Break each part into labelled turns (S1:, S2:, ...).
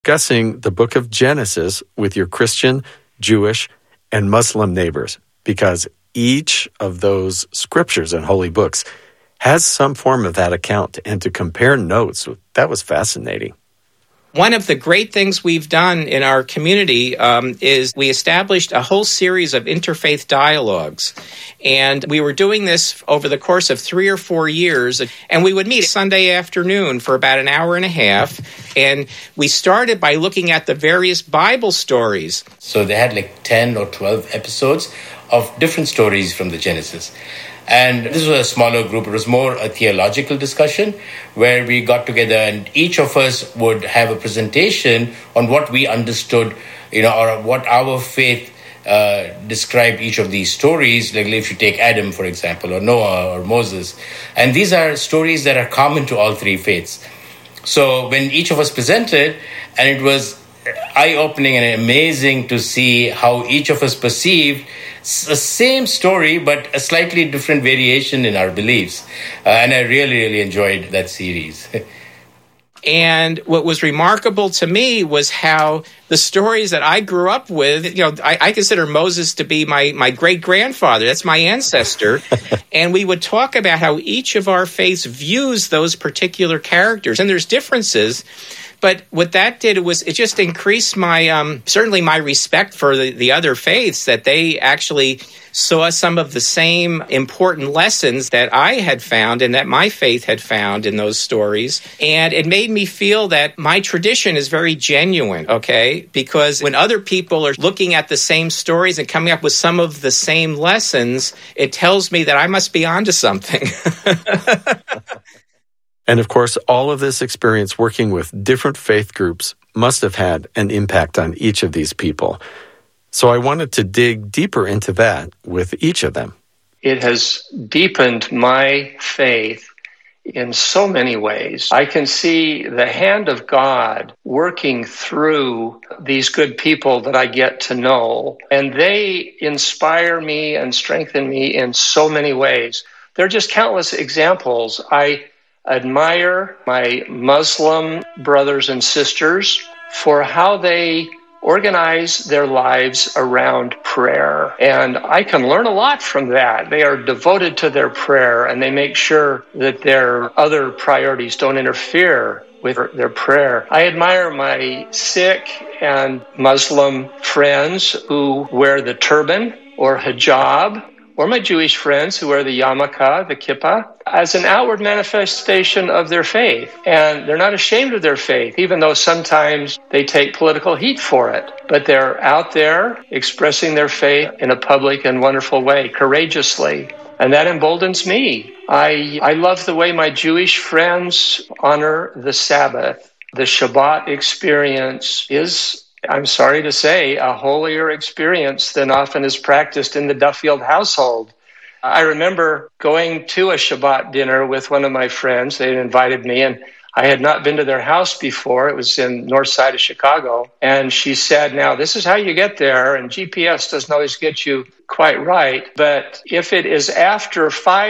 S1: discussing the book of Genesis with your Christian, Jewish, and Muslim neighbors, because each of those scriptures and holy books has some form of that account, and to compare notes, that was fascinating.
S2: One of the great things we've done in our community is we established a whole series of interfaith dialogues. And we were doing this over the course of 3 or 4 years. And we would meet Sunday afternoon for about an hour and a half. And we started by looking at the various Bible stories.
S3: So they had like 10 or 12 episodes of different stories from the Genesis. And this was a smaller group. It was more a theological discussion where we got together and each of us would have a presentation on what we understood, or what our faith described each of these stories. Like if you take Adam, for example, or Noah or Moses. And these are stories that are common to all three faiths. So when each of us presented, and it was eye-opening and amazing to see how each of us perceived the same story, but a slightly different variation in our beliefs. And I really, really enjoyed that series.
S2: And what was remarkable to me was how the stories that I grew up with, I consider Moses to be my great-grandfather. That's my ancestor. And we would talk about how each of our faiths views those particular characters. And there's differences. But what that did was it just increased my certainly my respect for the other faiths, that they actually saw some of the same important lessons that I had found and that my faith had found in those stories. And it made me feel that my tradition is very genuine, okay? Because when other people are looking at the same stories and coming up with some of the same lessons, it tells me that I must be onto something.
S1: And of course, all of this experience working with different faith groups must have had an impact on each of these people. So I wanted to dig deeper into that with each of them.
S4: It has deepened my faith in so many ways. I can see the hand of God working through these good people that I get to know, and they inspire me and strengthen me in so many ways. There are just countless examples. I admire my Muslim brothers and sisters for how they organize their lives around prayer. And I can learn a lot from that. They are devoted to their prayer, and they make sure that their other priorities don't interfere with their prayer. I admire my Sikh and Muslim friends who wear the turban or hijab, or my Jewish friends who wear the yarmulke, the kippah, as an outward manifestation of their faith. And they're not ashamed of their faith, even though sometimes they take political heat for it. But they're out there expressing their faith in a public and wonderful way, courageously. And that emboldens me. I love the way my Jewish friends honor the Sabbath. The Shabbat experience is, I'm sorry to say, a holier experience than often is practiced in the Duffield household. I remember going to a Shabbat dinner with one of my friends. They had invited me, and I had not been to their house before. It was in north side of Chicago. And she said, now, this is how you get there, and GPS doesn't always get you quite right. But if it is after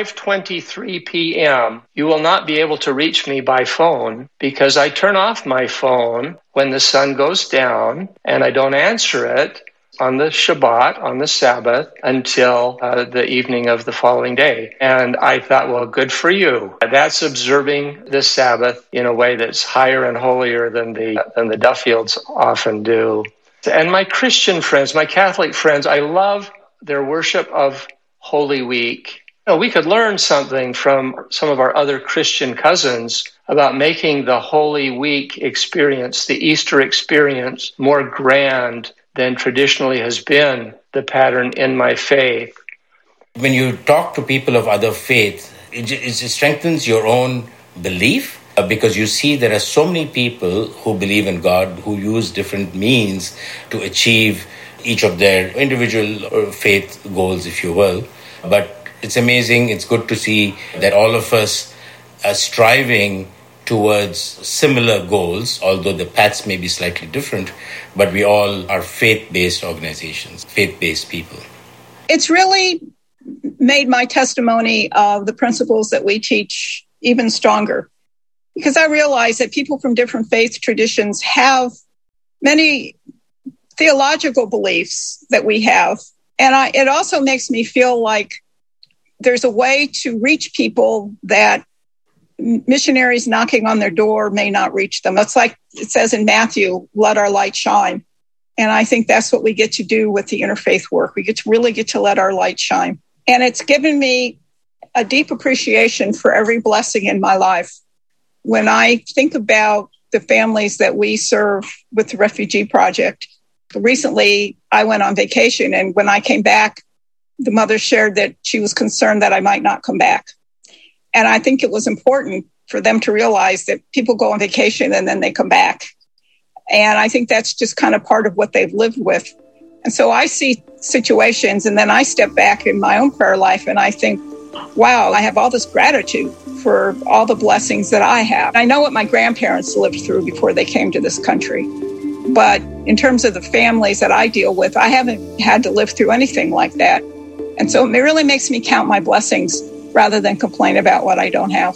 S4: 5:23 p.m., you will not be able to reach me by phone, because I turn off my phone when the sun goes down, and I don't answer it on the Shabbat, on the Sabbath, until the evening of the following day. And I thought, well, good for you. That's observing the Sabbath in a way that's higher and holier than the Duffields often do. And my Christian friends, my Catholic friends, I love their worship of Holy Week. We could learn something from some of our other Christian cousins about making the Holy Week experience, the Easter experience, more grand than traditionally has been the pattern in my faith.
S3: When you talk to people of other faiths, it strengthens your own belief, because you see there are so many people who believe in God, who use different means to achieve each of their individual faith goals, if you will. But it's amazing, it's good to see that all of us are striving towards similar goals, although the paths may be slightly different, but we all are faith-based organizations, faith-based people.
S5: It's really made my testimony of the principles that we teach even stronger, because I realize that people from different faith traditions have many theological beliefs that we have. And it also makes me feel like there's a way to reach people that missionaries knocking on their door may not reach them. It's like it says in Matthew, let our light shine. And I think that's what we get to do with the interfaith work. We really get to let our light shine. And it's given me a deep appreciation for every blessing in my life. When I think about the families that we serve with the Refugee Project, recently I went on vacation, and when I came back, the mother shared that she was concerned that I might not come back. And I think it was important for them to realize that people go on vacation and then they come back. And I think that's just kind of part of what they've lived with. And so I see situations, and then I step back in my own prayer life and I think, wow, I have all this gratitude for all the blessings that I have. I know what my grandparents lived through before they came to this country. But in terms of the families that I deal with, I haven't had to live through anything like that. And so it really makes me count my blessings rather than complain about what I don't have.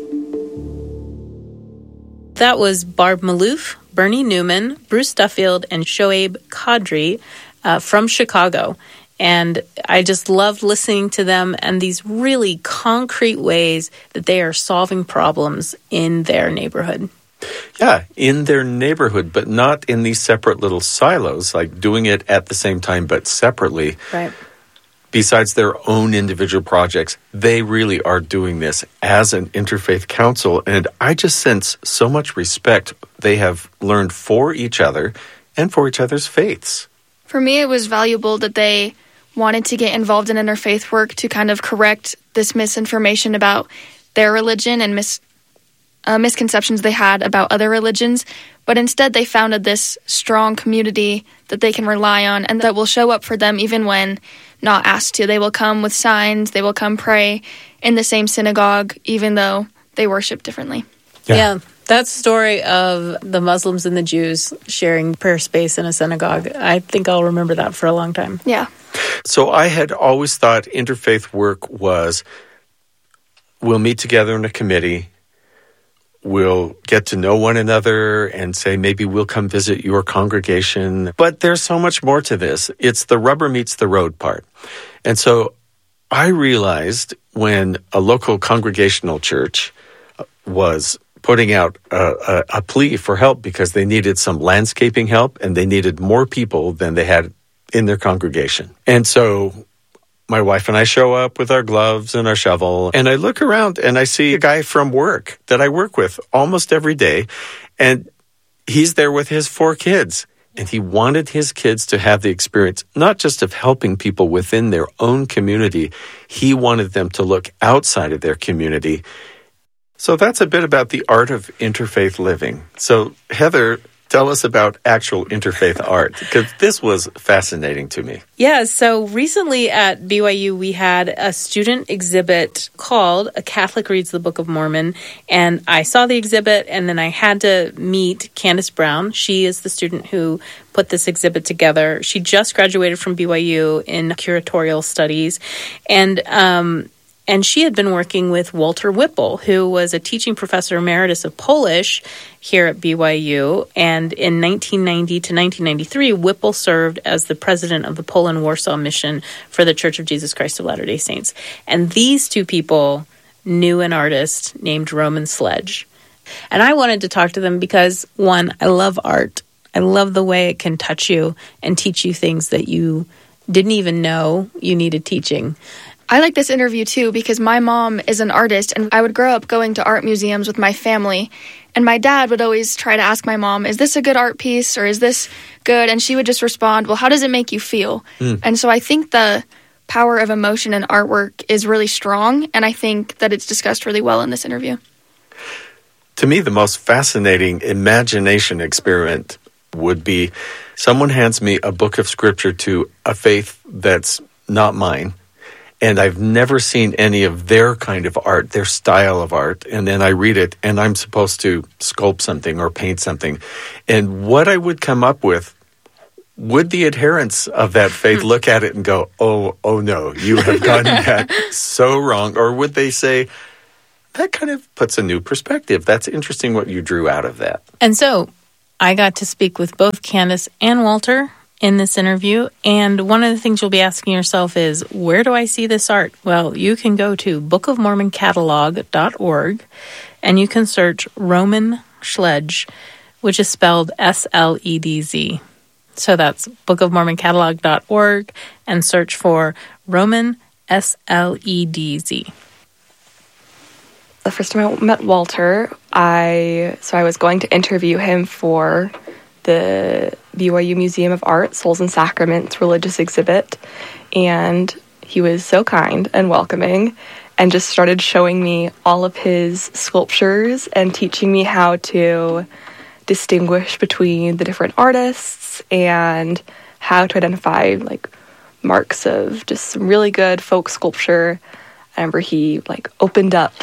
S6: That was Barb Maloof, Bernie Newman, Bruce Duffield, and Shoaib Qadri from Chicago. And I just loved listening to them and these really concrete ways that they are solving problems in their neighborhood.
S1: Yeah, in their neighborhood, but not in these separate little silos, like doing it at the same time but separately.
S6: Right.
S1: Besides their own individual projects, they really are doing this as an interfaith council. And I just sense so much respect they have learned for each other and for each other's faiths.
S7: For me, it was valuable that they wanted to get involved in interfaith work to kind of correct this misinformation about their religion and misconceptions they had about other religions. But instead, they founded this strong community that they can rely on and that will show up for them even when not asked to. They will come with signs. They will come pray in the same synagogue, even though they worship differently.
S6: Yeah, that story of the Muslims and the Jews sharing prayer space in a synagogue, I think I'll remember that for a long time.
S7: Yeah.
S1: So I had always thought interfaith work was, we'll meet together in a committee, we'll get to know one another and say, maybe we'll come visit your congregation. But there's so much more to this. It's the rubber meets the road part. And so I realized when a local congregational church was putting out a plea for help because they needed some landscaping help and they needed more people than they had in their congregation. And so my wife and I show up with our gloves and our shovel, and I look around and I see a guy from work that I work with almost every day, and he's there with his 4 kids. And he wanted his kids to have the experience, not just of helping people within their own community, he wanted them to look outside of their community. So that's a bit about the art of interfaith living. So Heather, tell us about actual interfaith art, because this was fascinating to me.
S6: Yeah, so recently at BYU, we had a student exhibit called A Catholic Reads the Book of Mormon, and I saw the exhibit, and then I had to meet Candace Brown. She is the student who put this exhibit together. She just graduated from BYU in curatorial studies, and she had been working with Walter Whipple, who was a teaching professor emeritus of Polish here at BYU. And in 1990 to 1993, Whipple served as the president of the Poland-Warsaw Mission for the Church of Jesus Christ of Latter-day Saints. And these 2 people knew an artist named Roman Sledge. And I wanted to talk to them because, one, I love art. I love the way it can touch you and teach you things that you didn't even know you needed teaching.
S7: I like this interview, too, because my mom is an artist, and I would grow up going to art museums with my family, and my dad would always try to ask my mom, is this a good art piece, or is this good? And she would just respond, well, how does it make you feel? And so I think the power of emotion in artwork is really strong, and I think that it's discussed really well in this interview.
S1: To me, the most fascinating imagination experiment would be someone hands me a book of scripture to a faith that's not mine, and I've never seen any of their kind of art, their style of art, and then I read it, and I'm supposed to sculpt something or paint something. And what I would come up with, would the adherents of that faith look at it and go, oh no, you have gotten that so wrong? Or would they say, that kind of puts a new perspective. That's interesting what you drew out of that.
S6: And so I got to speak with both Candace and Walter in this interview, and one of the things you'll be asking yourself is, where do I see this art? Well, you can go to bookofmormoncatalog.org, and you can search Roman Schledz, which is spelled S-L-E-D-Z. So that's bookofmormoncatalog.org, and search for Roman S-L-E-D-Z.
S8: The first time I met Walter, I was going to interview him for the BYU Museum of Art Souls and Sacraments religious exhibit, and he was so kind and welcoming and just started showing me all of his sculptures and teaching me how to distinguish between the different artists and how to identify like marks of just some really good folk sculpture. I remember he opened up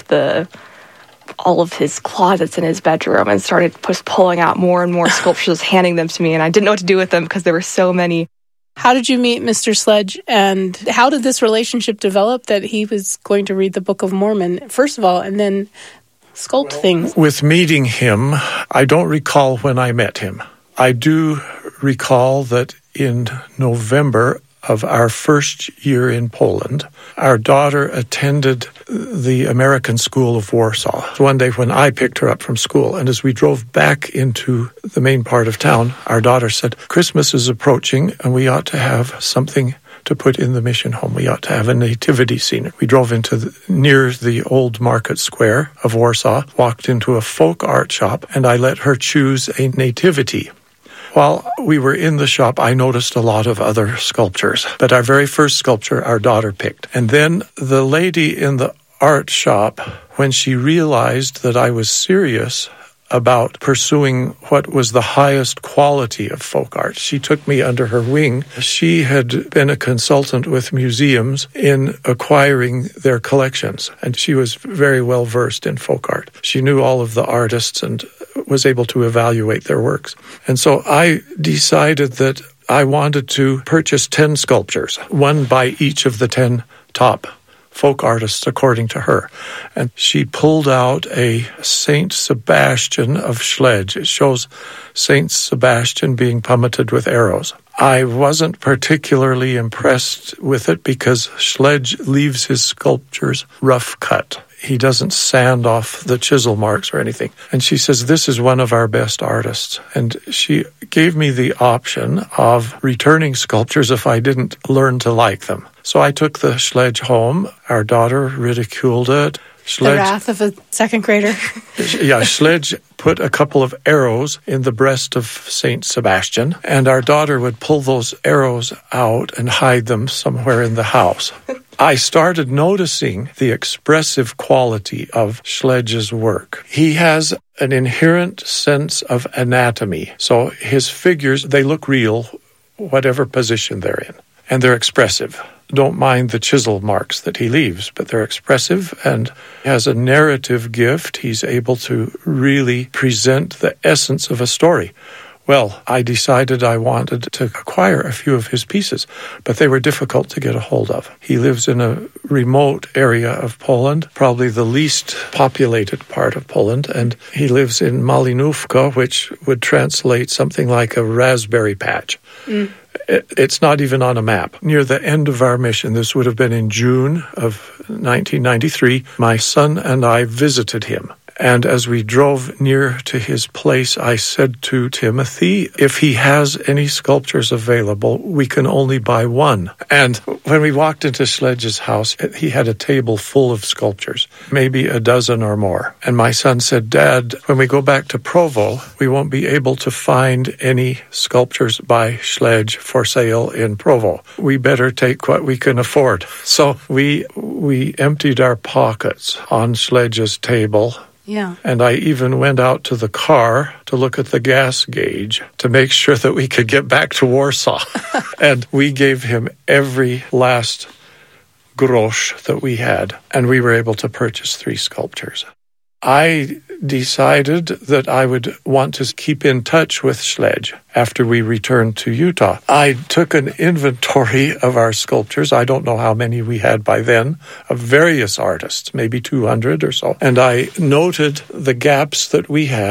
S8: all of his closets in his bedroom and started just pulling out more and more sculptures, handing them to me, and I didn't know what to do with them because there were so many.
S6: How did you meet Mr. Schledz, and how did this relationship develop that he was going to read the Book of Mormon, first of all, and then sculpt things?
S9: With meeting him, I don't recall when I met him. I do recall that in November of our first year in Poland, our daughter attended the American School of Warsaw. One day when I picked her up from school, and as we drove back into the main part of town, our daughter said, "Christmas is approaching, and we ought to have something to put in the mission home. We ought to have a nativity scene." We drove near the old market square of Warsaw, walked into a folk art shop, and I let her choose a nativity. While we were in the shop, I noticed a lot of other sculptures, but our very first sculpture, our daughter picked. And then the lady in the art shop, when she realized that I was serious about pursuing what was the highest quality of folk art, she took me under her wing. She had been a consultant with museums in acquiring their collections, and she was very well versed in folk art. She knew all of the artists and was able to evaluate their works. And so I decided that I wanted to purchase 10 sculptures, one by each of the 10 top folk artists, according to her. And she pulled out a Saint Sebastian of Schledz. It shows Saint Sebastian being pummeted with arrows. I wasn't particularly impressed with it because Schledz leaves his sculptures rough cut. He doesn't sand off the chisel marks or anything. And she says, "This is one of our best artists." And she gave me the option of returning sculptures if I didn't learn to like them. So I took the Schledz home. Our daughter ridiculed it.
S6: The wrath of a second grader.
S9: Yeah, Schledz put a couple of arrows in the breast of Saint Sebastian, and our daughter would pull those arrows out and hide them somewhere in the house. I started noticing the expressive quality of Schletz's work. He has an inherent sense of anatomy. So his figures, they look real, whatever position they're in, and they're expressive. Don't mind the chisel marks that he leaves, but they're expressive, and he has a narrative gift. He's able to really present the essence of a story. Well, I decided I wanted to acquire a few of his pieces, but they were difficult to get a hold of. He lives in a remote area of Poland, probably the least populated part of Poland, and he lives in Malinówka, which would translate something like a raspberry patch. It's not even on a map. Near the end of our mission, this would have been in June of 1993, my son and I visited him. And as we drove near to his place, I said to Timothy, if he has any sculptures available, we can only buy one. And when we walked into Schletz's house, he had a table full of sculptures, maybe a dozen or more. And my son said, "Dad, when we go back to Provo, we won't be able to find any sculptures by Schledz for sale in Provo. We better take what we can afford." So we emptied our pockets on Schletz's table.
S6: Yeah.
S9: And I even went out to the car to look at the gas gauge to make sure that we could get back to Warsaw. And we gave him every last grosz that we had, and we were able to purchase 3 sculptures. I decided that I would want to keep in touch with Schledz after we returned to Utah. I took an inventory of our sculptures. I don't know how many we had by then, of various artists, maybe 200 or so. And I noted the gaps that we had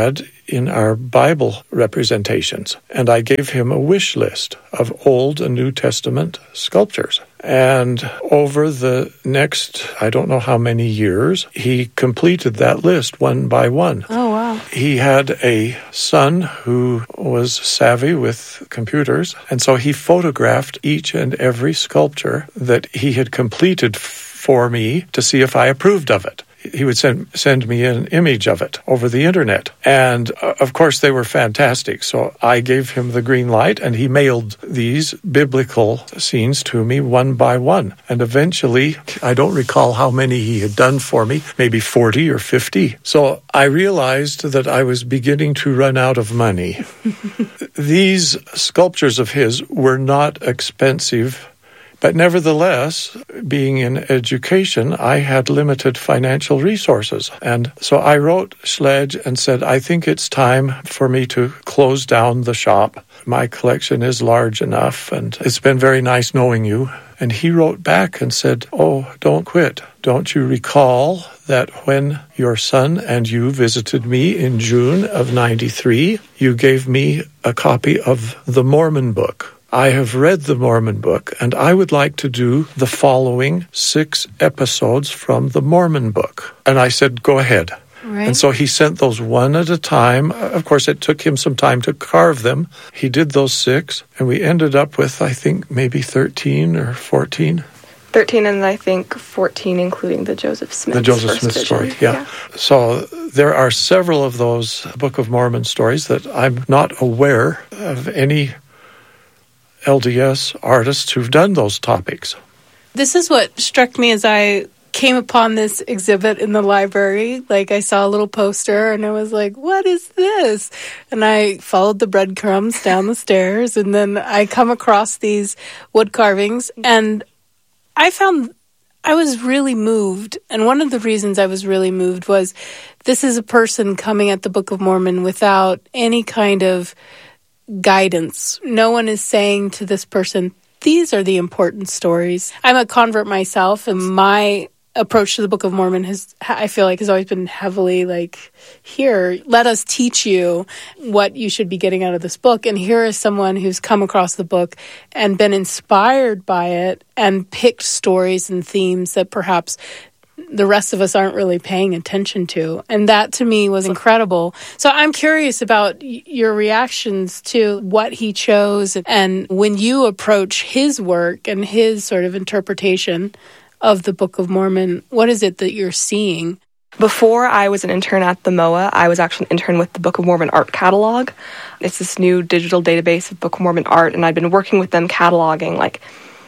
S9: in our Bible representations. And I gave him a wish list of Old and New Testament sculptures. And over the next, I don't know how many years, he completed that list one by one.
S6: Oh, wow.
S9: He had a son who was savvy with computers, and so he photographed each and every sculpture that he had completed for me to see if I approved of it. He would send me an image of it over the internet. And of course, they were fantastic. So I gave him the green light, and he mailed these biblical scenes to me one by one. And eventually, I don't recall how many he had done for me, maybe 40 or 50. So I realized that I was beginning to run out of money. These sculptures of his were not expensive. But nevertheless, being in education, I had limited financial resources. And so I wrote Sledge and said, I think it's time for me to close down the shop. My collection is large enough, and it's been very nice knowing you. And he wrote back and said, oh, don't quit. Don't you recall that when your son and you visited me in June of '93, you gave me a copy of the Mormon book? I have read the Mormon book, and I would like to do the following 6 episodes from the Mormon book. And I said, go ahead.
S6: Right.
S9: And so he sent those one at a time. Of course, it took him some time to carve them. He did those 6, and we ended up with, I think, maybe 13 or 14.
S8: 13, and I think 14, including the Joseph Smith story.
S9: The Joseph Smith story, yeah. So there are several of those Book of Mormon stories that I'm not aware of any LDS artists who've done those topics.
S6: This is what struck me as I came upon this exhibit in the library. Like, I saw a little poster and I was like, what is this? And I followed the breadcrumbs down the stairs, and then I come across these wood carvings, and I was really moved. And one of the reasons I was really moved was this is a person coming at the Book of Mormon without any kind of guidance. No one is saying to this person, these are the important stories. I'm a convert myself, and my approach to the Book of Mormon I feel like has always been heavily like, here, let us teach you what you should be getting out of this book. And here is someone who's come across the book and been inspired by it and picked stories and themes that perhaps the rest of us aren't really paying attention to. And that to me was incredible. So I'm curious about your reactions to what he chose, and when you approach his work and his sort of interpretation of the Book of Mormon, what is it that you're seeing?
S8: Before I was an intern at the MOA, I was actually an intern with the Book of Mormon art catalog. It's this new digital database of Book of Mormon art, and I'd been working with them cataloging like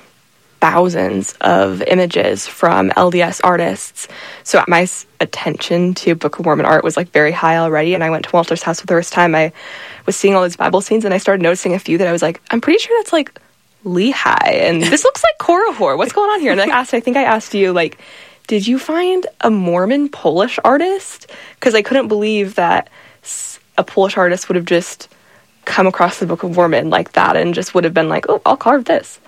S8: thousands of images from LDS artists. So my attention to Book of Mormon art was like very high already. And I went to Walter's house for the first time. I was seeing all these Bible scenes, and I started noticing a few that I was like, I'm pretty sure that's like Lehi, and this looks like Korihor. What's going on here? And I think I asked you, like, did you find a Mormon Polish artist? Because I couldn't believe that a Polish artist would have just come across the Book of Mormon like that and just would have been like, oh, I'll carve this.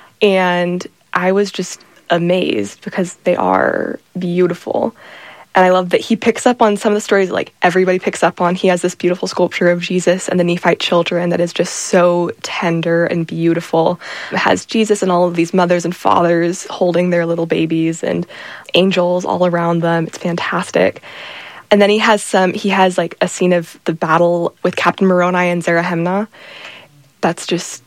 S8: And I was just amazed because they are beautiful. And I love that he picks up on some of the stories like everybody picks up on. He has this beautiful sculpture of Jesus and the Nephite children that is just so tender and beautiful. It has Jesus and all of these mothers and fathers holding their little babies and angels all around them. It's fantastic. And then he has like a scene of the battle with Captain Moroni and Zarahemna. That's just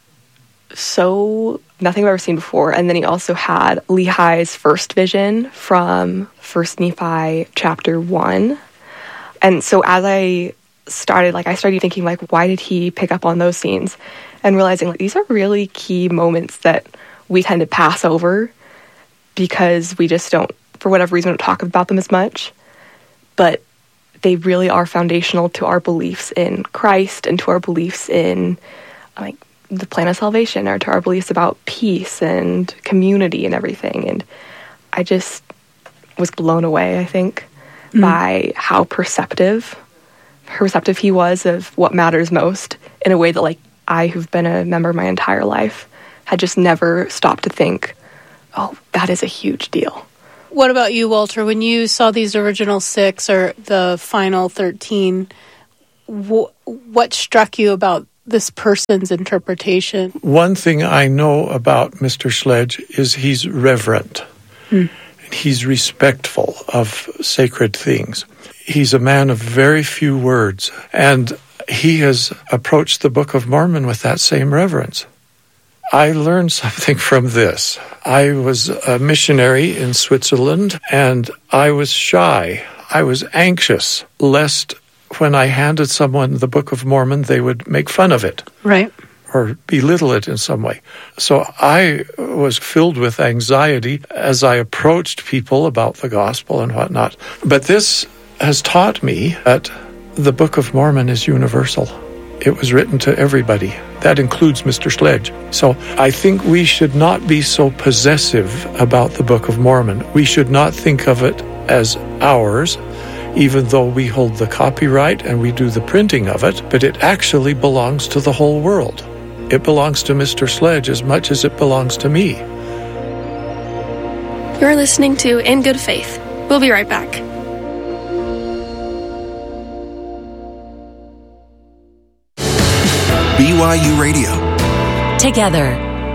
S8: so nothing I've ever seen before. And then he also had Lehi's first vision from 1 Nephi chapter 1. And so as I started thinking, like, why did he pick up on those scenes? And realizing, like, these are really key moments that we tend to pass over because we just don't, for whatever reason, don't talk about them as much. But they really are foundational to our beliefs in Christ and to our beliefs in, like, the plan of salvation, or to our beliefs about peace and community and everything. And I just was blown away, I think, by how perceptive he was of what matters most in a way that, like, I, who've been a member my entire life, had just never stopped to think, oh, that is a huge deal.
S6: What about you, Walter? When you saw these original 6 or the final 13, what struck you about this person's interpretation?
S9: One thing I know about Mr. Sledge is he's reverent. He's respectful of sacred things. He's a man of very few words, and he has approached the Book of Mormon with that same reverence. I learned something from this. I was a missionary in Switzerland, and I was shy. I was anxious, lest when I handed someone the Book of Mormon, they would make fun of it.
S6: Right.
S9: Or belittle it in some way. So I was filled with anxiety as I approached people about the gospel and whatnot. But this has taught me that the Book of Mormon is universal. It was written to everybody. That includes Mr. Sledge. So I think we should not be so possessive about the Book of Mormon. We should not think of it as ours, even though we hold the copyright and we do the printing of it, but it actually belongs to the whole world. It belongs to Mr. Sledge as much as it belongs to me.
S7: You're listening to In Good Faith. We'll be right back.
S10: BYU Radio. Together.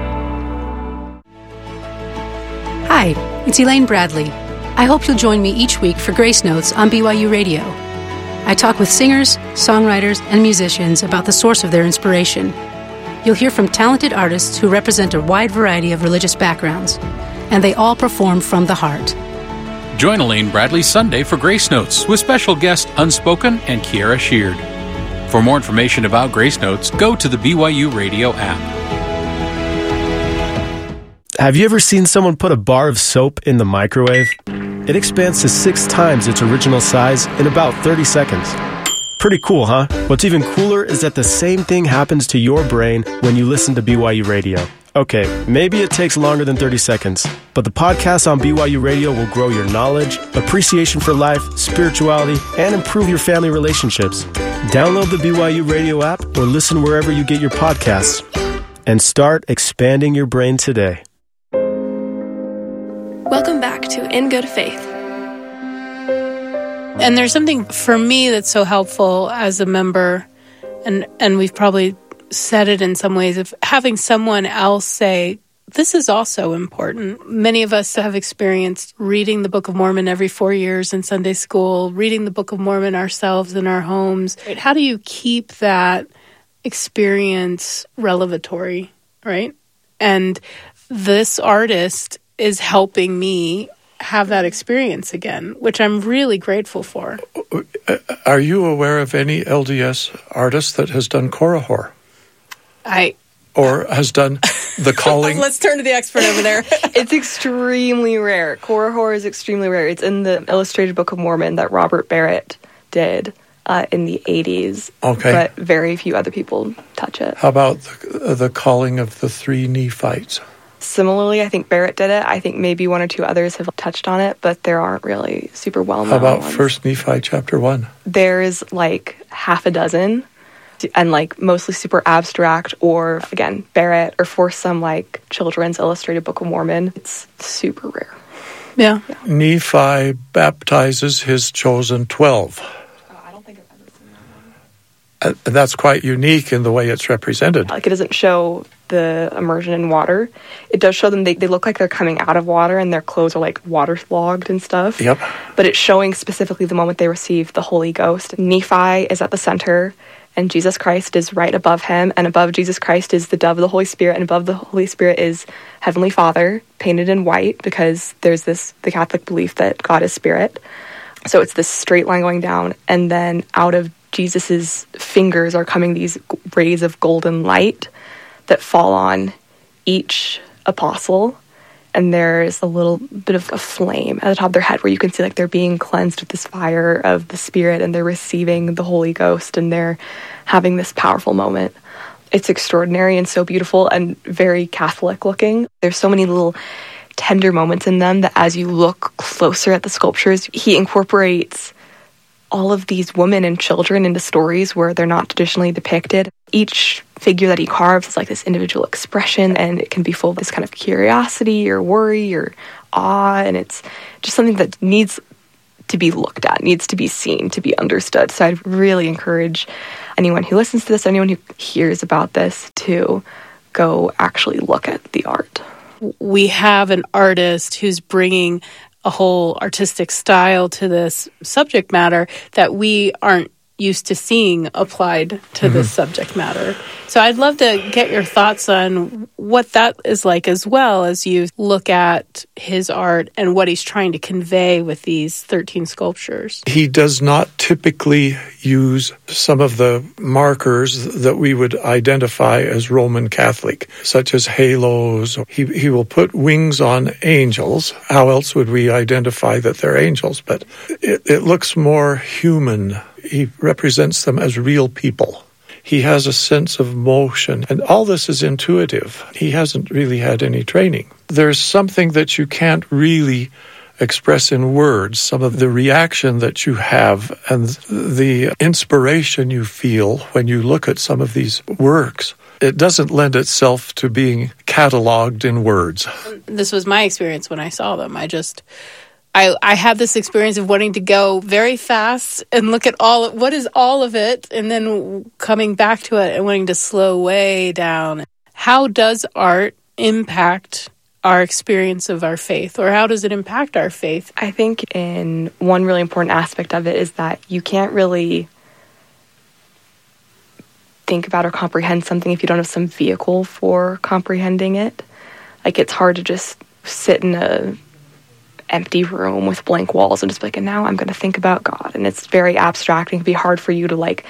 S11: Hi, it's Elaine Bradley. I hope you'll join me each week for Grace Notes on BYU Radio. I talk with singers, songwriters, and musicians about the source of their inspiration. You'll hear from talented artists who represent a wide variety of religious backgrounds, and they all perform from the heart.
S12: Join Elaine Bradley Sunday for Grace Notes with special guest Unspoken and Kiara Sheard. For more information about Grace Notes, go to the BYU Radio app.
S13: Have you ever seen someone put a bar of soap in the microwave? It expands to 6 times its original size in about 30 seconds. Pretty cool, huh? What's even cooler is that the same thing happens to your brain when you listen to BYU Radio. Okay, maybe it takes longer than 30 seconds, but the podcast on BYU Radio will grow your knowledge, appreciation for life, spirituality, and improve your family relationships. Download the BYU Radio app or listen wherever you get your podcasts, and start expanding your brain today.
S7: Welcome back to In Good Faith.
S6: And there's something for me that's so helpful as a member, and we've probably said it in some ways, of having someone else say, this is also important. Many of us have experienced reading the Book of Mormon every 4 years in Sunday school, reading the Book of Mormon ourselves in our homes. How do you keep that experience revelatory, right? And this artist is helping me have that experience again, which I'm really grateful for.
S9: Are you aware of any LDS artist that has done Korihor? Or has done the calling?
S6: Let's turn to the expert over there.
S8: It's extremely rare. Korihor is extremely rare. It's in the Illustrated Book of Mormon that Robert Barrett did in the 80s.
S9: Okay.
S8: But very few other people touch it.
S9: How about the calling of the 3 Nephites?
S8: Similarly, I think Barrett did it. I think maybe 1 or 2 others have touched on it, but there aren't really super well-known
S9: How about
S8: ones.
S9: 1 Nephi chapter 1?
S8: There's like half a dozen, and like mostly super abstract, or again, Barrett, or for some like children's Illustrated Book of Mormon. It's super rare.
S6: Yeah.
S9: Nephi baptizes his chosen 12.
S8: I don't think I've ever seen that one.
S9: That's quite unique in the way it's represented.
S8: Like, it doesn't show the immersion in water. It does show them, they look like they're coming out of water, and their clothes are like waterlogged and stuff.
S9: Yep.
S8: But it's showing specifically the moment they receive the Holy Ghost. Nephi is at the center, and Jesus Christ is right above him, and above Jesus Christ is the dove of the Holy Spirit, and above the Holy Spirit is Heavenly Father, painted in white, because there's the Catholic belief that God is spirit. So it's this straight line going down, and then out of Jesus's fingers are coming these rays of golden light that fall on each apostle, and there's a little bit of a flame at the top of their head where you can see like they're being cleansed with this fire of the Spirit, and they're receiving the Holy Ghost, and they're having this powerful moment. It's extraordinary and so beautiful and very Catholic looking. There's so many little tender moments in them that as you look closer at the sculptures, he incorporates all of these women and children into stories where they're not traditionally depicted. Each figure that he carves is like this individual expression, and it can be full of this kind of curiosity or worry or awe, and it's just something that needs to be looked at, needs to be seen, to be understood. So I'd really encourage anyone who listens to this, anyone who hears about this, to go actually look at the art.
S6: We have an artist who's bringing a whole artistic style to this subject matter that we aren't used to seeing applied to this subject matter. So I'd love to get your thoughts on what that is like, as well as you look at his art and what he's trying to convey with these 13 sculptures.
S9: He does not typically use some of the markers that we would identify as Roman Catholic, such as halos. He will put wings on angels. How else would we identify that they're angels? But it looks more human. He represents them as real people. He has a sense of motion, and all this is intuitive. He hasn't really had any training. There's something that you can't really express in words, some of the reaction that you have and the inspiration you feel when you look at some of these works. It doesn't lend itself to being cataloged in words.
S6: This was my experience when I saw them. I had this experience of wanting to go very fast and look at what is all of it, and then coming back to it and wanting to slow way down. How does art impact our experience of our faith, or how does it impact our faith?
S8: I think one really important aspect of it is that you can't really think about or comprehend something if you don't have some vehicle for comprehending it. Like, it's hard to just sit in a empty room with blank walls and just be like, and now I'm going to think about God. And it's very abstract, and it can be hard for you to like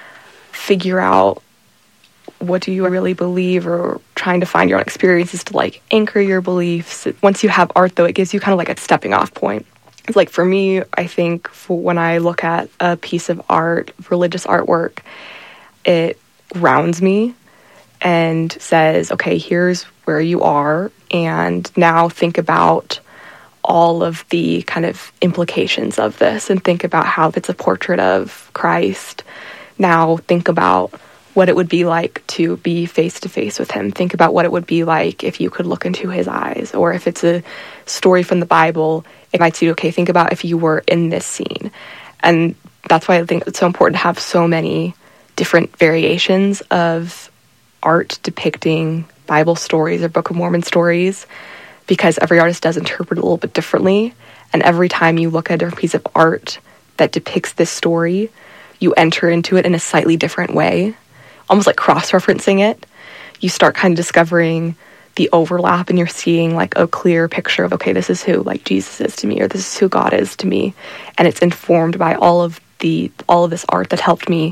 S8: figure out what do you really believe, or trying to find your own experiences to like anchor your beliefs. Once you have art, though, it gives you kind of like a stepping off point. It's like, for me, I think when I look at a piece of art, religious artwork, it grounds me and says, okay, here's where you are, and now think about all of the kind of implications of this, and think about how it's a portrait of Christ. Now think about what it would be like to be face to face with him. Think about what it would be like if you could look into his eyes, or if it's a story from the Bible, it might say, okay, think about if you were in this scene. And that's why I think it's so important to have so many different variations of art depicting Bible stories or Book of Mormon stories, because every artist does interpret it a little bit differently. And every time you look at a different piece of art that depicts this story, you enter into it in a slightly different way, almost like cross-referencing it. You start kind of discovering the overlap, and you're seeing like a clear picture of, okay, this is who like Jesus is to me, or this is who God is to me. And it's informed by all of this art that helped me,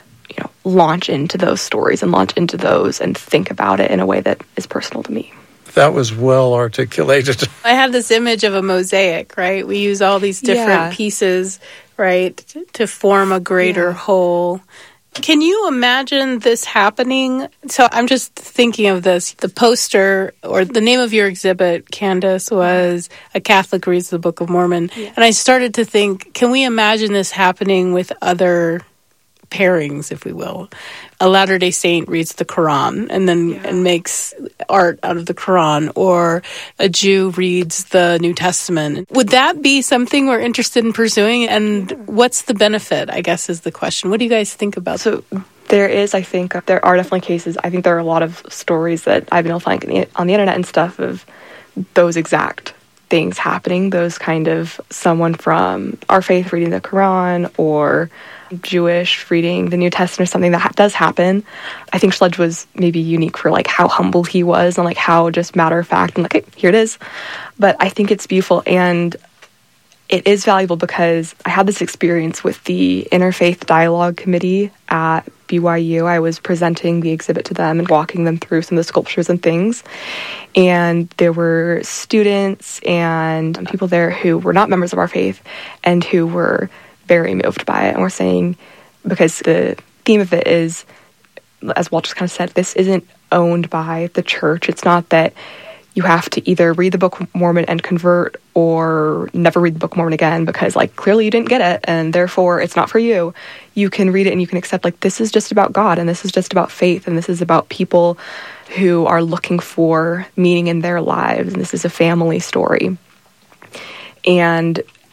S8: launch into those stories and launch into those and think about it in a way that is personal to me.
S9: That was well articulated.
S6: I have this image of a mosaic, right? We use all these different pieces, right, to form a greater whole. Can you imagine this happening? So I'm just thinking of this. The poster, or the name of your exhibit, Candace, was A Catholic Reads the Book of Mormon. Yeah. And I started to think, can we imagine this happening with other pairings, if we will? A Latter-day Saint reads the Quran and makes art out of the Quran, or a Jew reads the New Testament. Would that be something we're interested in pursuing? And what's the benefit, I guess, is the question. What do you guys think about that?
S8: So there are definitely cases. I think there are a lot of stories that I've been able to find on the internet and stuff of those exact things happening. Those kind of someone from our faith reading the Quran, or Jewish reading the New Testament, or something that does happen. I think Schledge was maybe unique for like how humble he was, and like how just matter of fact and like, hey, here it is. But I think it's beautiful, and it is valuable because I had this experience with the Interfaith Dialogue Committee at BYU. I was presenting the exhibit to them and walking them through some of the sculptures and things. And there were students and people there who were not members of our faith and who were very moved by it, and we're saying, because the theme of it is, as Walt just kind of said, this isn't owned by the church. It's not that you have to either read the Book of Mormon and convert, or never read the Book of Mormon again, because like clearly you didn't get it and therefore it's not for you. You can read it and you can accept like this is just about God, and this is just about faith, and this is about people who are looking for meaning in their lives, and this is a family story. And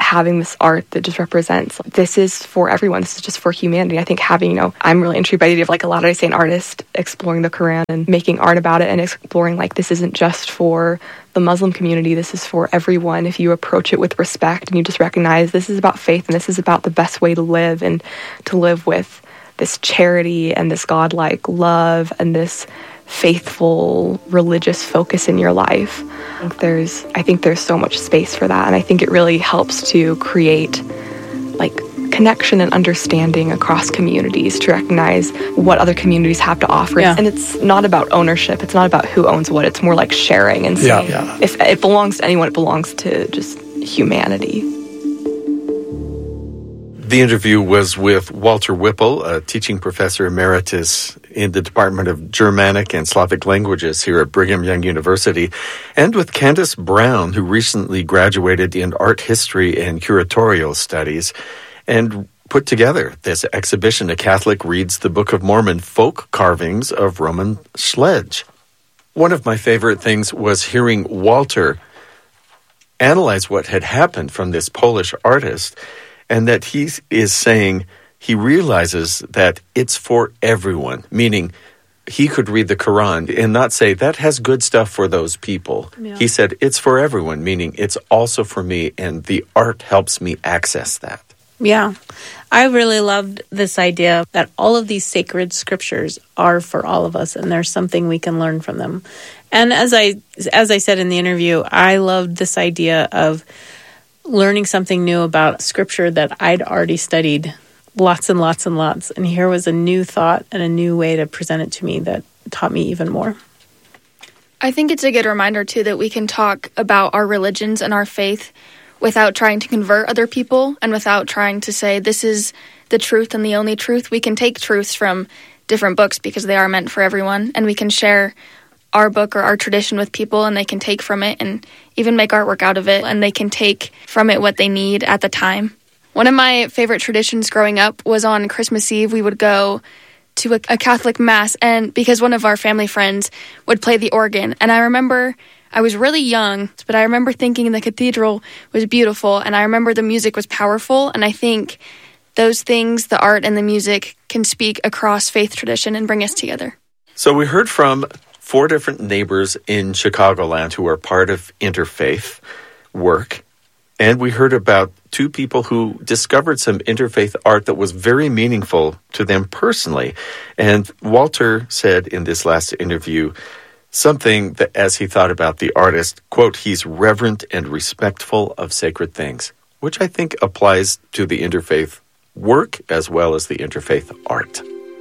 S8: having this art that just represents, this is for everyone, this is just for humanity. I think having, I'm really intrigued by the idea of like a Latter-day Saint artist exploring the Quran and making art about it and exploring like this isn't just for the Muslim community, this is for everyone. If you approach it with respect and you just recognize this is about faith and this is about the best way to live and to live with this charity and this godlike love and this faithful religious focus in your life. I think there's so much space for that, and I think it really helps to create like connection and understanding across communities to recognize what other communities have to offer. Yeah. And it's not about ownership. It's not about who owns what. It's more like sharing and saying if it belongs to anyone, it belongs to just humanity.
S1: The interview was with Walter Whipple, a teaching professor emeritus in the Department of Germanic and Slavic Languages here at Brigham Young University, and with Candace Brown, who recently graduated in art history and curatorial studies, and put together this exhibition, A Catholic Reads the Book of Mormon, Folk Carvings of Roman Sledge. One of my favorite things was hearing Walter analyze what had happened from this Polish artist, and that he is saying he realizes that it's for everyone, meaning he could read the Quran and not say, that has good stuff for those people. Yeah. He said, it's for everyone, meaning it's also for me, and the art helps me access that.
S6: Yeah. I really loved this idea that all of these sacred scriptures are for all of us, and there's something we can learn from them. And as I said in the interview, I loved this idea of learning something new about scripture that I'd already studied lots and lots and lots. And here was a new thought and a new way to present it to me that taught me even more.
S7: I think it's a good reminder, too, that we can talk about our religions and our faith without trying to convert other people and without trying to say this is the truth and the only truth. We can take truths from different books because they are meant for everyone, and we can share our book or our tradition with people, and they can take from it and even make artwork out of it, and they can take from it what they need at the time. One of my favorite traditions growing up was on Christmas Eve, we would go to a Catholic Mass, and because one of our family friends would play the organ. And I remember, I was really young, but I remember thinking the cathedral was beautiful, and I remember the music was powerful, and I think those things, the art and the music, can speak across faith tradition and bring us together.
S1: So we heard from 4 different neighbors in Chicagoland who are part of interfaith work. And we heard about 2 people who discovered some interfaith art that was very meaningful to them personally. And Walter said in this last interview something that, as he thought about the artist, quote, he's reverent and respectful of sacred things, which I think applies to the interfaith work as well as the interfaith art.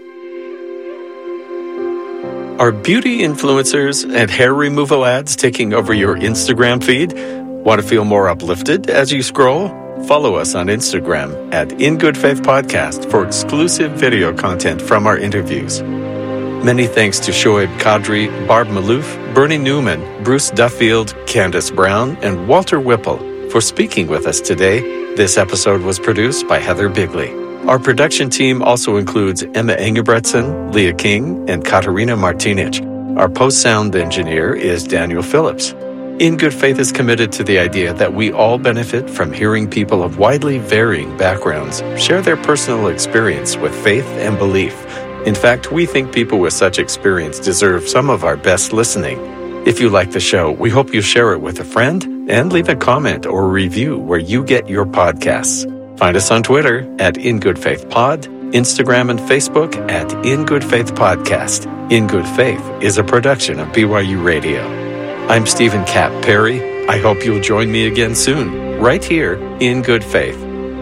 S1: Are beauty influencers and hair removal ads taking over your Instagram feed? Want to feel more uplifted as you scroll? Follow us on Instagram at In Good Faith Podcast for exclusive video content from our interviews. Many thanks to Shoaib Kadri, Barb Malouf, Bernie Newman, Bruce Duffield, Candace Brown, and Walter Whipple for speaking with us today. This episode was produced by Heather Bigley. Our production team also includes Emma Engebretson, Leah King, and Katarina Martinic. Our post-sound engineer is Daniel Phillips. In Good Faith is committed to the idea that we all benefit from hearing people of widely varying backgrounds share their personal experience with faith and belief. In fact, we think people with such experience deserve some of our best listening. If you like the show, we hope you share it with a friend and leave a comment or review where you get your podcasts. Find us on Twitter at In Good Faith Pod, Instagram and Facebook at In Good Faith Podcast. In Good Faith is a production of BYU Radio. I'm Stephen Cap Perry. I hope you'll join me again soon, right here in Good Faith.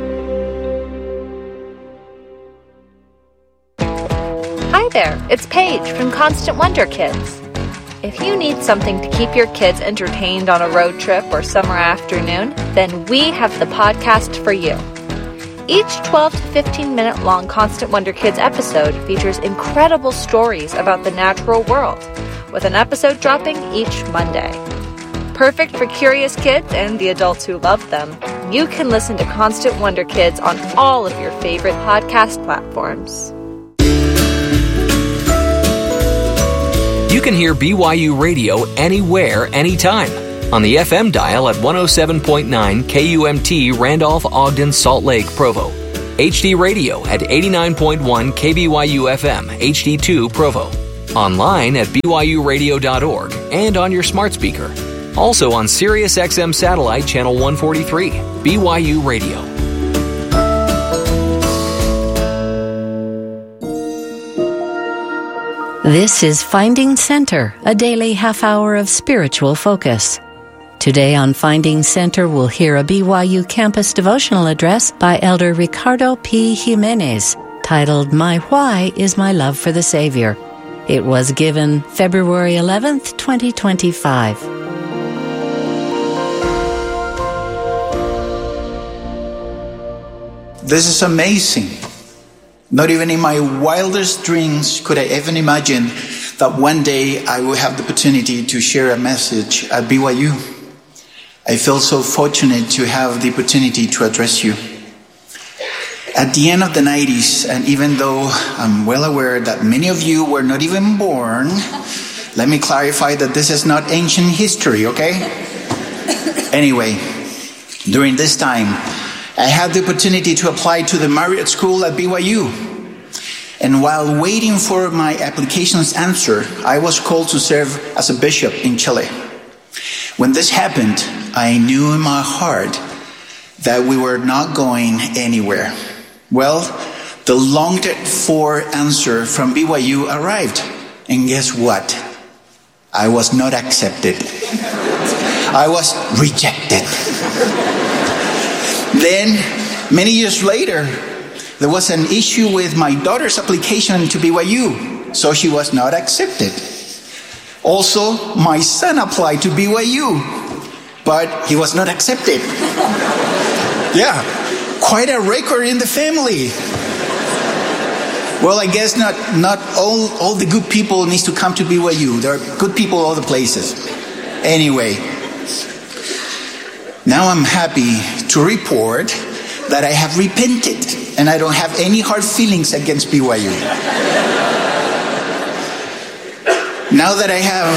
S14: Hi there, it's Paige from Constant Wonder Kids. If you need something to keep your kids entertained on a road trip or summer afternoon, then we have the podcast for you. Each 12 to 15-minute long Constant Wonder Kids episode features incredible stories about the natural world, with an episode dropping each Monday. Perfect for curious kids and the adults who love them, you can listen to Constant Wonder Kids on all of your favorite podcast platforms.
S10: You can hear BYU Radio anywhere, anytime.
S15: On the FM dial at 107.9 KUMT Randolph, Ogden, Salt Lake, Provo. HD Radio at 89.1 KBYU FM HD2 Provo. Online at byuradio.org and on your smart speaker. Also on Sirius XM Satellite Channel 143, BYU Radio.
S16: This is Finding Center, a daily half hour of spiritual focus. Today on Finding Center, we'll hear a BYU campus devotional address by Elder Ricardo P. Jimenez, titled My Why is My Love for the Savior. It was given February 11th, 2025.
S17: This is amazing. Not even in my wildest dreams could I ever imagine that one day I will have the opportunity to share a message at BYU. I feel so fortunate to have the opportunity to address you. At the end of the 90s, and even though I'm well aware that many of you were not even born, let me clarify that this is not ancient history, okay? Anyway, during this time, I had the opportunity to apply to the Marriott School at BYU. And while waiting for my application's answer, I was called to serve as a bishop in Chile. When this happened, I knew in my heart that we were not going anywhere. Well, the longed-for answer from BYU arrived. And guess what? I was not accepted. I was rejected. Then, many years later, there was an issue with my daughter's application to BYU, so she was not accepted. Also, my son applied to BYU, but he was not accepted. Yeah, quite a record in the family. Well, I guess not all the good people needs to come to BYU. There are good people all the places. Anyway, now I'm happy to report that I have repented and I don't have any hard feelings against BYU. Now that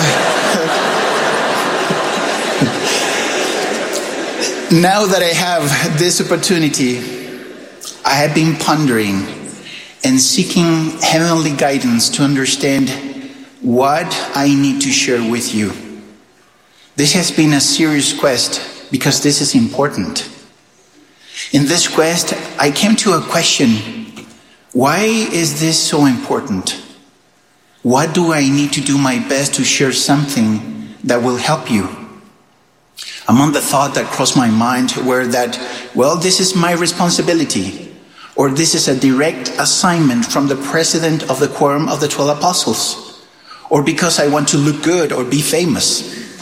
S17: I have this opportunity, I have been pondering and seeking heavenly guidance to understand what I need to share with you. This has been a serious quest because this is important. In this quest, I came to a question: why is this so important? What do I need to do my best to share something that will help you? Among the thoughts that crossed my mind were that, well, this is my responsibility, or this is a direct assignment from the president of the Quorum of the 12 Apostles, or because I want to look good or be famous.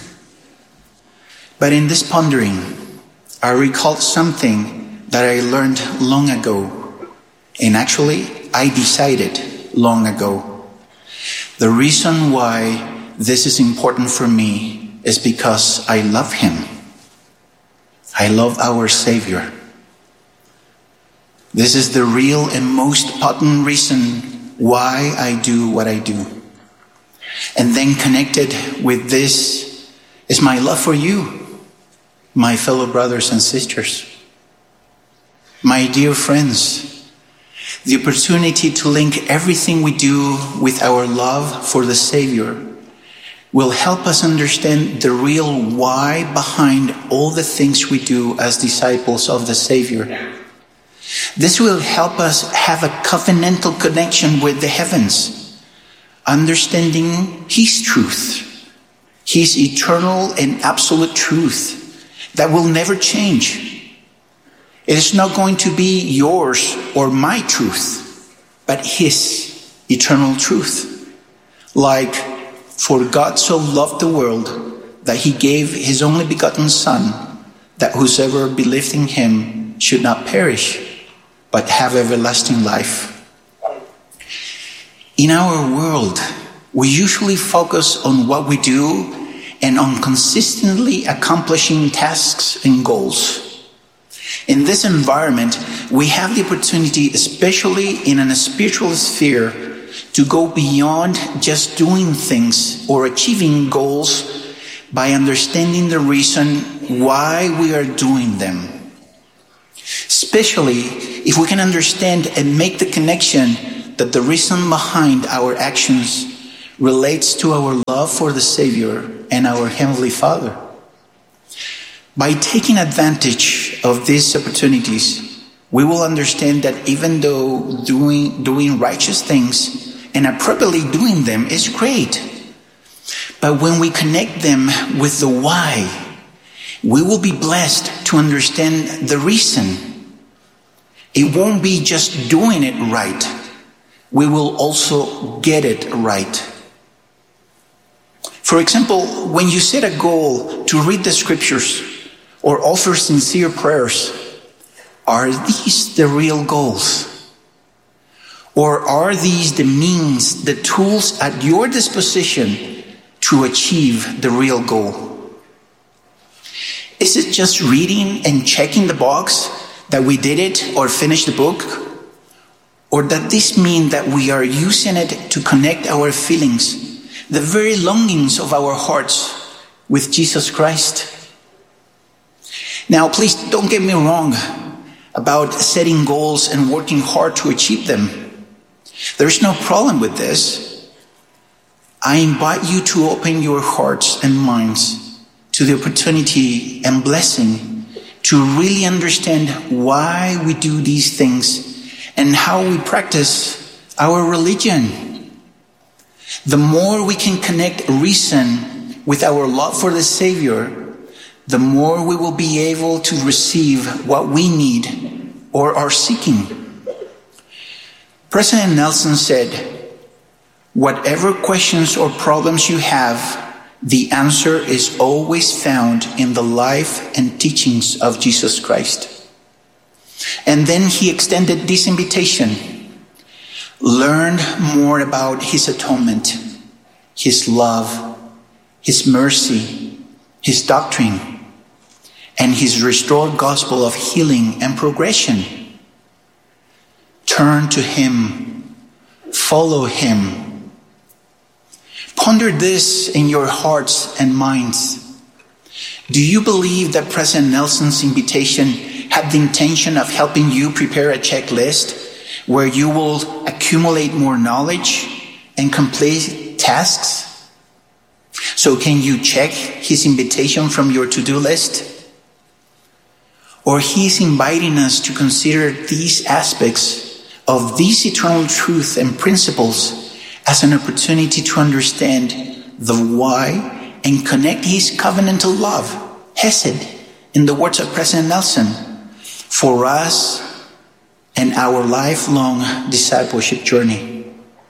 S17: But in this pondering, I recalled something that I learned long ago, and actually I decided long ago. The reason why this is important for me is because I love Him. I love our Savior. This is the real and most potent reason why I do what I do. And then connected with this is my love for you, my fellow brothers and sisters. My dear friends, the opportunity to link everything we do with our love for the Savior will help us understand the real why behind all the things we do as disciples of the Savior. This will help us have a covenantal connection with the heavens, understanding His truth, His eternal and absolute truth that will never change. It is not going to be yours or my truth, but His eternal truth. Like, for God so loved the world that He gave His only begotten Son, that whosoever believeth in Him should not perish, but have everlasting life. In our world, we usually focus on what we do and on consistently accomplishing tasks and goals. In this environment, we have the opportunity, especially in a spiritual sphere, to go beyond just doing things or achieving goals, by understanding the reason why we are doing them. Especially if we can understand and make the connection that the reason behind our actions relates to our love for the Savior and our Heavenly Father. By taking advantage of these opportunities, we will understand that even though doing righteous things and appropriately doing them is great, but when we connect them with the why, we will be blessed to understand the reason. It won't be just doing it right. We will also get it right. For example, when you set a goal to read the scriptures or offer sincere prayers, are these the real goals? Or are these the means, the tools at your disposition to achieve the real goal? Is it just reading and checking the box that we did it or finished the book? Or does this mean that we are using it to connect our feelings, the very longings of our hearts, with Jesus Christ? Now, please don't get me wrong about setting goals and working hard to achieve them. There's no problem with this. I invite you to open your hearts and minds to the opportunity and blessing to really understand why we do these things and how we practice our religion. The more we can connect reason with our love for the Savior, the more we will be able to receive what we need or are seeking. President Nelson said, "Whatever questions or problems you have, the answer is always found in the life and teachings of Jesus Christ." And then he extended this invitation: learn more about his atonement, his love, his mercy, his doctrine, and his restored gospel of healing and progression. Turn to him, follow him. Ponder this in your hearts and minds. Do you believe that President Nelson's invitation had the intention of helping you prepare a checklist where you will accumulate more knowledge and complete tasks? So can you check his invitation from your to-do list? Or he's inviting us to consider these aspects of these eternal truth and principles as an opportunity to understand the why and connect his covenantal love, Hesed, in the words of President Nelson, for us and our lifelong discipleship journey.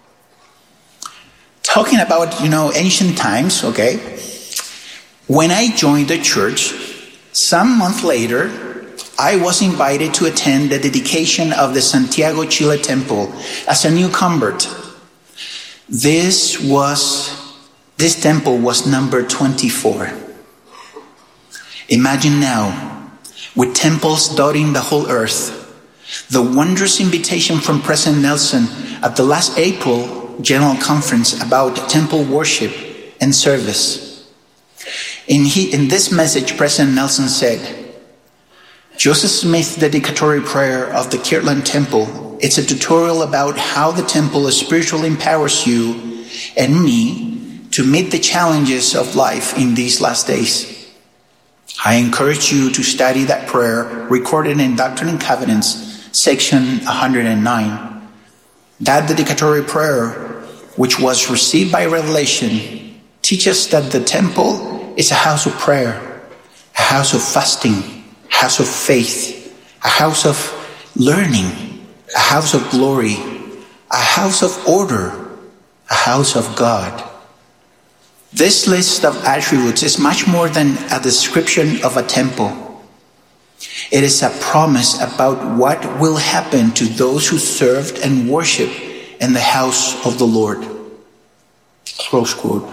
S17: Talking about, ancient times, okay? When I joined the church, some month later, I was invited to attend the dedication of the Santiago Chile Temple as a new convert. This temple was number 24. Imagine now, with temples dotting the whole earth, the wondrous invitation from President Nelson at the last April General Conference about temple worship and service. In this message, President Nelson said, Joseph Smith's dedicatory prayer of the Kirtland Temple, it's a tutorial about how the temple spiritually empowers you and me to meet the challenges of life in these last days. I encourage you to study that prayer recorded in Doctrine and Covenants, section 109. That dedicatory prayer, which was received by revelation, teaches that the temple is a house of prayer, a house of fasting, a house of faith, a house of learning, a house of glory, a house of order, a house of God. This list of attributes is much more than a description of a temple. It is a promise about what will happen to those who served and worshiped in the house of the Lord. Close quote.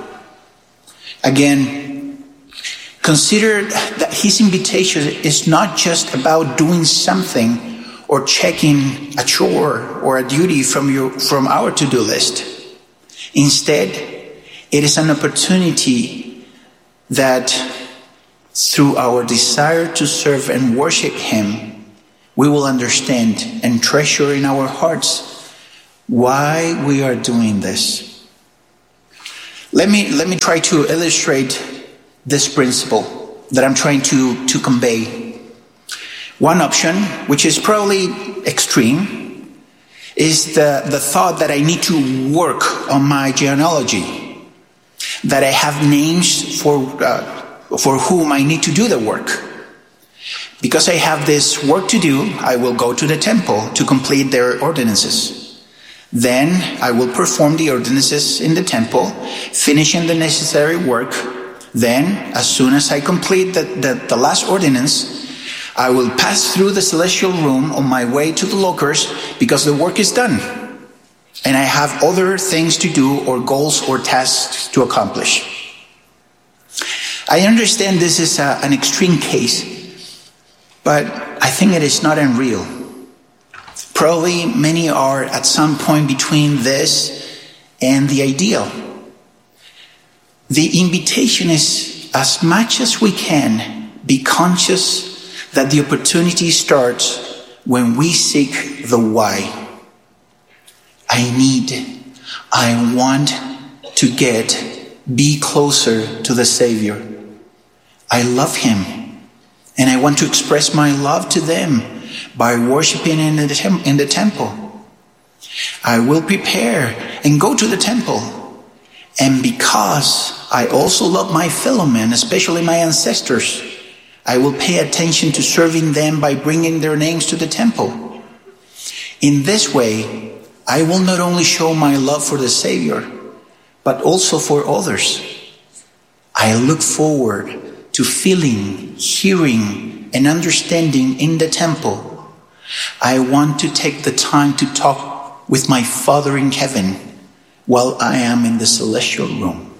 S17: Again, consider that his invitation is not just about doing something or checking a chore or a duty from our to-do list. Instead, it is an opportunity that through our desire to serve and worship Him, we will understand and treasure in our hearts why we are doing this. Let me try to illustrate this principle that I'm trying to convey. One option, which is probably extreme, is the thought that I need to work on my genealogy, that I have names for whom I need to do the work. Because I have this work to do, I will go to the temple to complete their ordinances. Then I will perform the ordinances in the temple, finishing the necessary work. Then, as soon as I complete the last ordinance, I will pass through the celestial room on my way to the lockers because the work is done. And I have other things to do or goals or tasks to accomplish. I understand this is an extreme case, but I think it is not unreal. Probably many are at some point between this and the ideal. The invitation is, as much as we can, be conscious that the opportunity starts when we seek the why. I want to be closer to the Savior. I love Him, and I want to express my love to them by worshiping in the temple. I will prepare and go to the temple. And because I also love my fellow men, especially my ancestors, I will pay attention to serving them by bringing their names to the temple. In this way, I will not only show my love for the Savior, but also for others. I look forward to feeling, hearing, and understanding in the temple. I want to take the time to talk with my Father in heaven while I am in the celestial room.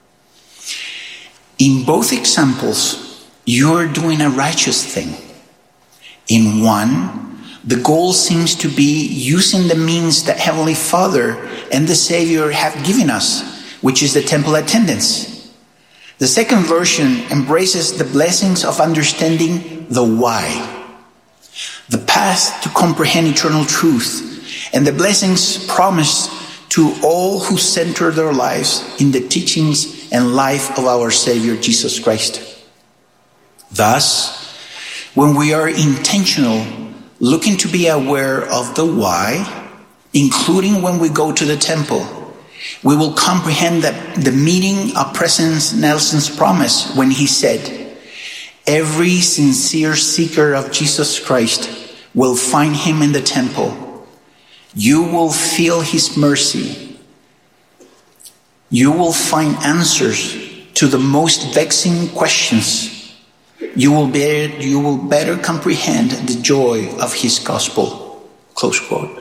S17: In both examples, you're doing a righteous thing. In one, the goal seems to be using the means that Heavenly Father and the Savior have given us, which is the temple attendance. The second version embraces the blessings of understanding the why, the path to comprehend eternal truth, and the blessings promised to all who center their lives in the teachings and life of our Savior Jesus Christ. Thus, when we are intentional, looking to be aware of the why, including when we go to the temple, we will comprehend the meaning of President Nelson's promise when he said, "Every sincere seeker of Jesus Christ will find Him in the temple. You will feel His mercy. You will find answers to the most vexing questions. You will better comprehend the joy of His gospel." Close quote.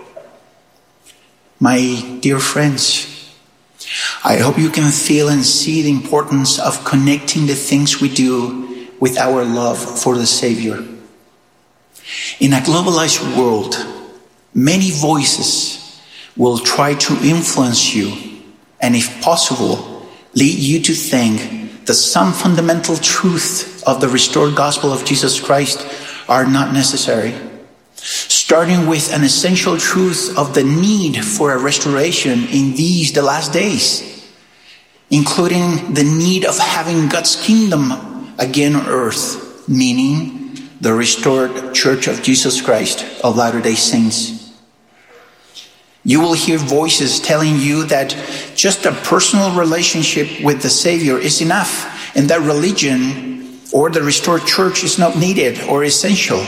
S17: My dear friends, I hope you can feel and see the importance of connecting the things we do with our love for the Savior. In a globalized world, many voices will try to influence you and, if possible, lead you to think that some fundamental truth of the restored gospel of Jesus Christ are not necessary. Starting with an essential truth of the need for a restoration in the last days, including the need of having God's kingdom again on earth, meaning the restored Church of Jesus Christ of Latter-day Saints. You will hear voices telling you that just a personal relationship with the Savior is enough, and that religion or the restored church is not needed or essential.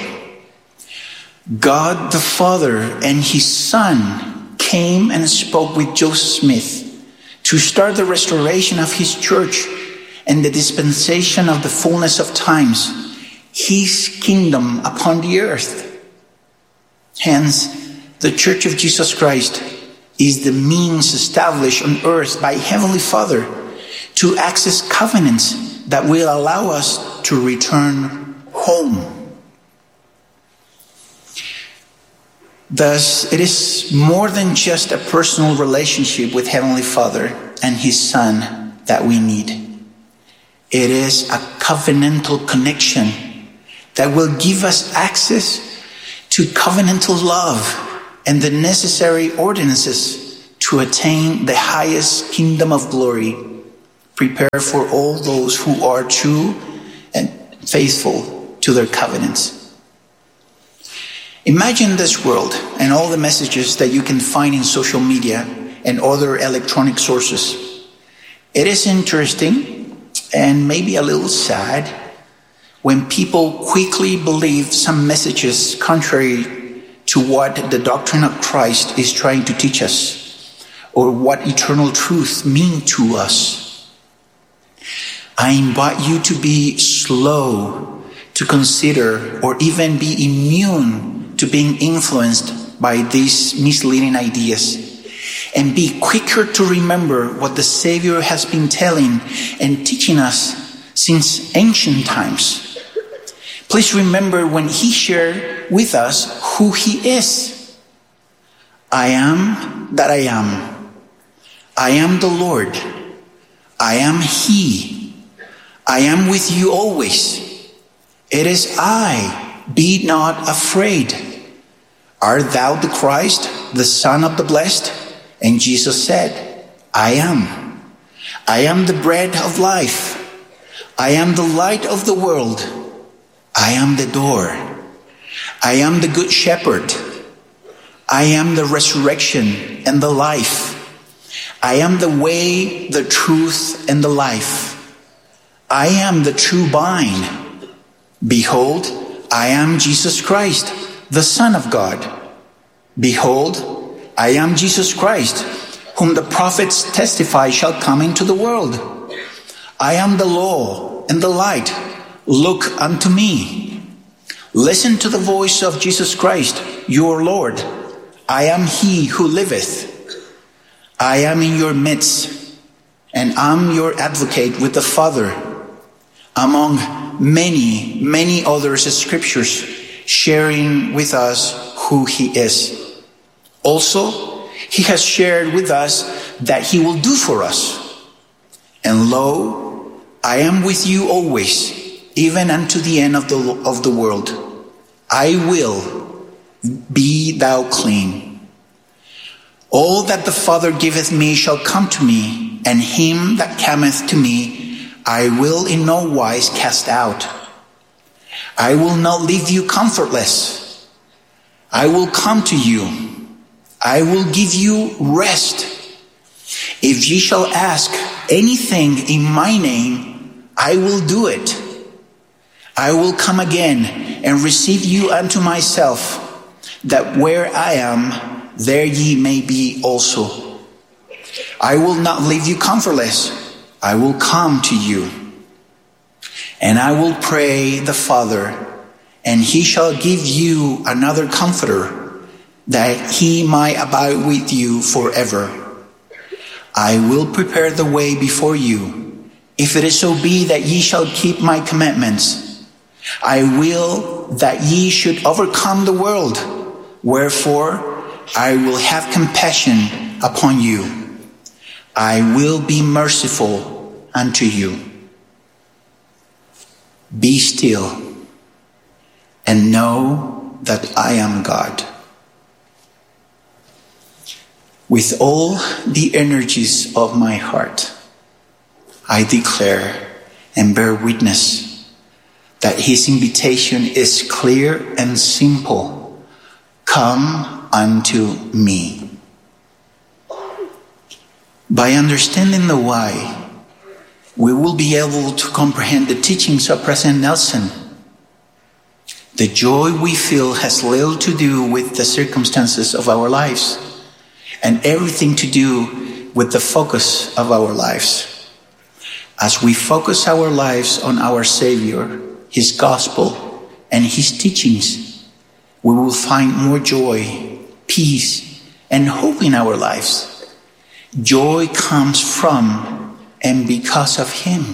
S17: God the Father and His Son came and spoke with Joseph Smith to start the restoration of His church and the dispensation of the fullness of times, His kingdom upon the earth. Hence, the Church of Jesus Christ is the means established on earth by Heavenly Father to access covenants that will allow us to return home. Thus, it is more than just a personal relationship with Heavenly Father and His Son that we need. It is a covenantal connection that will give us access to covenantal love and the necessary ordinances to attain the highest kingdom of glory, prepared for all those who are true and faithful to their covenants. Imagine this world and all the messages that you can find in social media and other electronic sources. It is interesting and maybe a little sad when people quickly believe some messages contrary to what the doctrine of Christ is trying to teach us, or what eternal truth means to us. I invite you to be slow to consider or even be immune to being influenced by these misleading ideas, and be quicker to remember what the Savior has been telling and teaching us since ancient times. Please remember when he shared with us who he is. I am that I am. I am the Lord. I am he. I am with you always. It is I. Be not afraid. Art thou the Christ, the Son of the Blessed? And Jesus said, I am. I am the bread of life. I am the light of the world. I am the door. I am the good shepherd. I am the resurrection and the life. I am the way, the truth, and the life. I am the true vine. Behold, I am Jesus Christ, the Son of God. Behold, I am Jesus Christ, whom the prophets testify shall come into the world. I am the law and the light. Look unto me. Listen to the voice of Jesus Christ, your Lord. I am he who liveth. I am in your midst, and am your advocate with the Father. Among many, many other scriptures, sharing with us who he is. Also, he has shared with us that he will do for us. And lo, I am with you always, even unto the end of the world. I will, be thou clean. All that the Father giveth me shall come to me, and him that cometh to me I will in no wise cast out. I will not leave you comfortless. I will come to you. I will give you rest. If ye shall ask anything in my name, I will do it. I will come again and receive you unto myself, that where I am, there ye may be also. I will not leave you comfortless. I will come to you. And I will pray the Father, and he shall give you another comforter, that he might abide with you forever. I will prepare the way before you. If it is so be that ye shall keep my commandments, I will that ye should overcome the world. Wherefore, I will have compassion upon you. I will be merciful unto you. Be still and know that I am God. With all the energies of my heart, I declare and bear witness that his invitation is clear and simple. Come unto me. By understanding the why, we will be able to comprehend the teachings of President Nelson. The joy we feel has little to do with the circumstances of our lives, and everything to do with the focus of our lives. As we focus our lives on our Savior, his gospel, and his teachings, we will find more joy, peace, and hope in our lives. Joy comes from and because of him.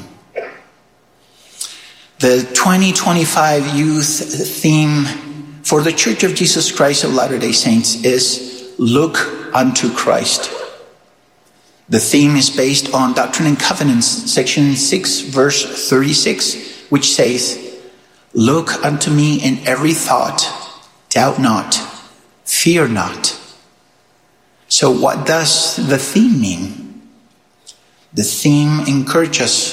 S17: The 2025 youth theme for the Church of Jesus Christ of Latter-day Saints is Look unto Christ. The theme is based on Doctrine and Covenants, section 6, verse 36, which says, "Look unto me in every thought, doubt not, fear not." So what does the theme mean? The theme encourages us